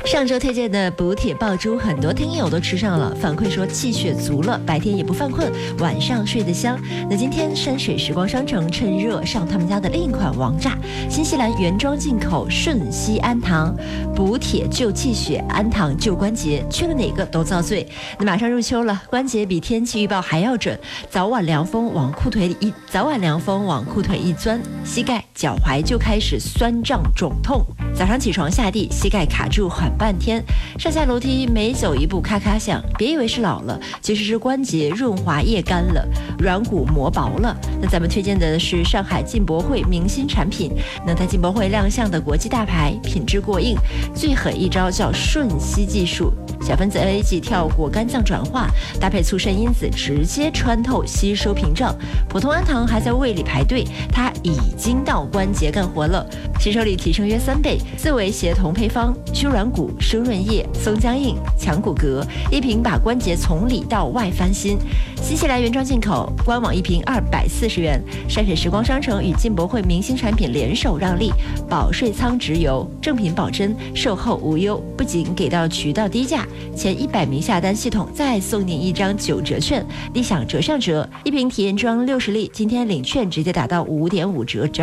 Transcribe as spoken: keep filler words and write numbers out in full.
上周推荐的补铁爆珠，很多听友都吃上了，反馈说气血足了，白天也不犯困，晚上睡得香。那今天山水时光商城趁热上他们家的另一款王炸，新西兰原装进口顺熙安糖，补铁救气血，安糖救关节，缺了哪个都遭罪。那马上入秋了，关节比天气预报还要准，早晚凉风往裤腿里一早晚凉风往裤腿一钻，膝盖脚踝就开始酸胀肿痛。早上起床下地，膝盖卡住缓半天，上下楼梯每走一步咔咔响，别以为是老了，其实是关节润滑液干了，软骨磨薄了。那咱们推荐的是上海进博会明星产品，能在进博会亮相的国际大牌，品质过硬，最狠一招叫瞬吸技术，小分子 A A 剂跳过肝脏转化，搭配促肾因子直接穿透吸收屏障。普通氨糖还在胃里排队，它已经到关节干活了，吸收力提升约三倍。四维协同配方，修软骨、生润液、松僵硬、强骨骼，一瓶把关节从里到外翻新。新西兰原装进口，官网一瓶二百四十元。山水时光商城与进博会明星产品联手让利，保税仓直邮，正品保真，售后无忧。不仅给到渠道低价，前一百名下单系统再送您一张九折券，立享折上折。一瓶体验装六十粒，今天领券直接打到五点五折。